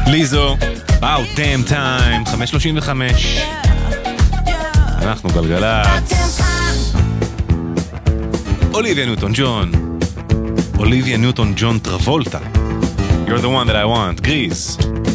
ליזו, About Damn Time, 5:35. אנחנו גלגלת. אוליביה ניוטון ג'ון. אוליביה ניוטון ג'ון טרבולטה. You're the one that I want. גריס.